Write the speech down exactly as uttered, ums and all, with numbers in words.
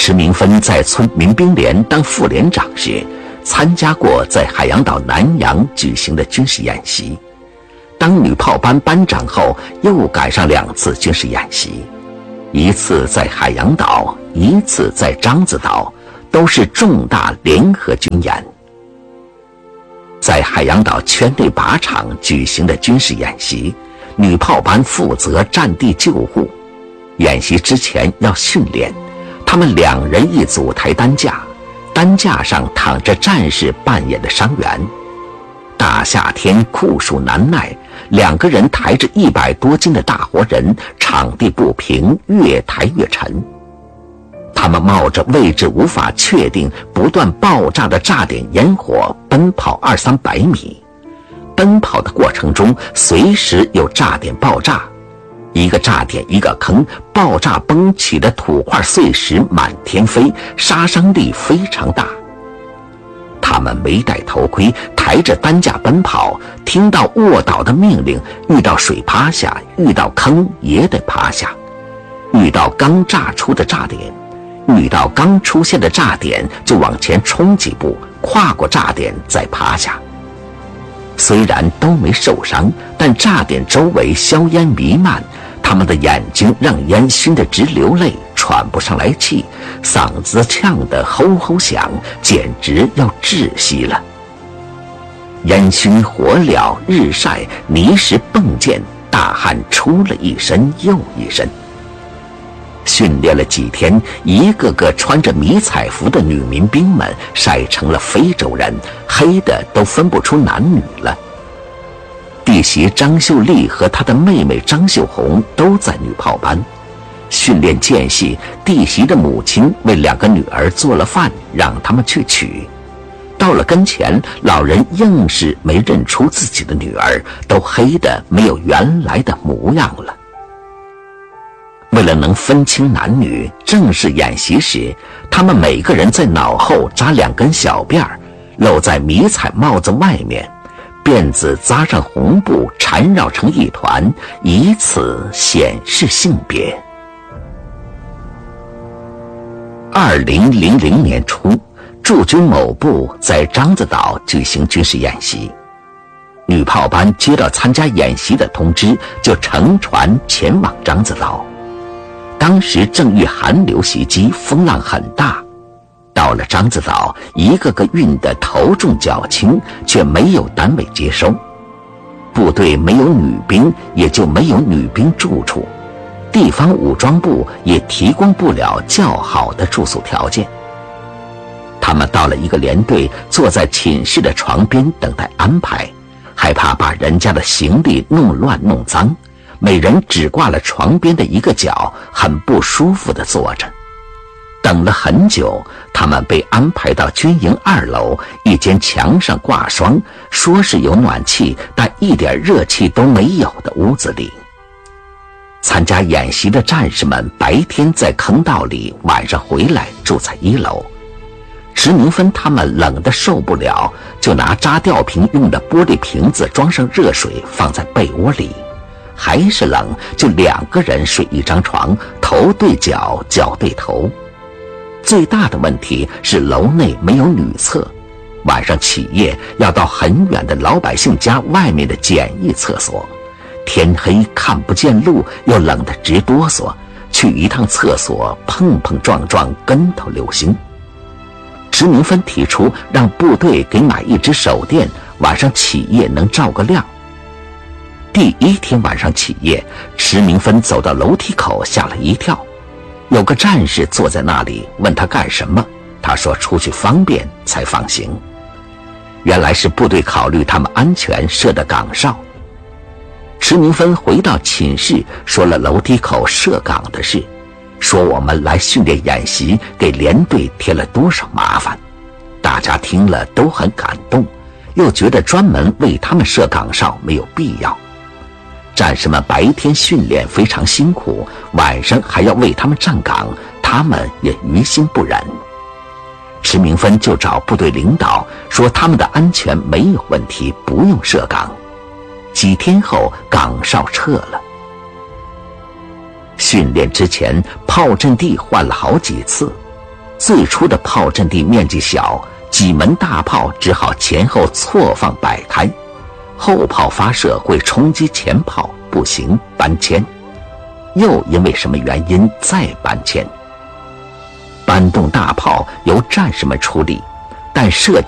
池明芬在村民兵连当副连长时，参加过在海洋岛南洋举行的军事演习。当女炮班班长后，又赶上两次军事演习，一次在海洋岛，一次在獐子岛，都是重大联合军演。在海洋岛圈内靶场举行的军事演习，女炮班负责战地救护。演习之前要训练，他们两人一组抬担架，担架上躺着战士扮演的伤员。大夏天酷暑难耐，两个人抬着一百多斤的大活人，场地不平，越抬越沉。他们冒着位置无法确定、不断爆炸的炸点烟火奔跑二三百米，奔跑的过程中随时有炸点爆炸，一个炸点一个坑，爆炸崩起的土块碎石满天飞，杀伤力非常大。他们没戴头盔，抬着担架奔跑，听到卧倒的命令，遇到水趴下，遇到坑也得趴下，遇到刚炸出的炸点，遇到刚出现的炸点就往前冲几步，跨过炸点再趴下。虽然都没受伤，但炸点周围硝烟弥漫，他们的眼睛让烟熏得直流泪，喘不上来气，嗓子呛得吼吼响，简直要窒息了。烟熏火燎，日晒，泥石迸溅，大汗出了一身又一身。训练了几天，一个个穿着迷彩服的女民兵们晒成了非洲人，黑的都分不出男女了。弟媳张秀丽和她的妹妹张秀红都在女炮班。训练间隙，弟媳的母亲为两个女儿做了饭，让他们去取。到了跟前，老人硬是没认出自己的女儿，都黑得没有原来的模样了。为了能分清男女，正式演习时，他们每个人在脑后扎两根小辫儿，露在迷彩帽子外面，辫子扎上红布缠绕成一团，以此显示性别。二零零零年初，驻军某部在獐子岛举行军事演习，女炮班接到参加演习的通知，就乘船前往獐子岛。当时正遇寒流袭击，风浪很大。到了獐子岛，一个个运得头重脚轻，却没有单位接收。部队没有女兵，也就没有女兵住处。地方武装部也提供不了较好的住宿条件。他们到了一个连队，坐在寝室的床边等待安排，害怕把人家的行李弄乱弄脏。每人只挂了床边的一个角，很不舒服地坐着。等了很久，他们被安排到军营二楼一间墙上挂霜，说是有暖气，但一点热气都没有的屋子里。参加演习的战士们白天在坑道里，晚上回来住在一楼。池明芬他们冷得受不了，就拿扎吊瓶用的玻璃瓶子装上热水，放在被窝里。还是冷，就两个人睡一张床，头对脚，脚对头。最大的问题是楼内没有女厕，晚上起夜要到很远的老百姓家外面的简易厕所，天黑看不见路，又冷得直哆嗦，去一趟厕所碰碰撞撞，跟头流星。池明芬提出让部队给买一只手电，晚上起夜能照个亮。第一天晚上起夜，池明芬走到楼梯口，吓了一跳。有个战士坐在那里，问他干什么，他说出去方便才放行。原来是部队考虑他们安全设的岗哨。池明芬回到寝室，说了楼梯口设岗的事，说我们来训练演习，给连队添了多少麻烦。大家听了都很感动，又觉得专门为他们设岗哨没有必要。战士们白天训练非常辛苦，晚上还要为他们站岗，他们也于心不忍。池明芬就找部队领导说他们的安全没有问题，不用设岗。几天后，岗哨撤了。训练之前，炮阵地换了好几次， 最初的炮阵地面积小，几门大炮只好前后错放摆开，后炮发射会冲击前炮，不行搬迁。又因为什么原因再搬迁？搬动大炮由战士们出力，但射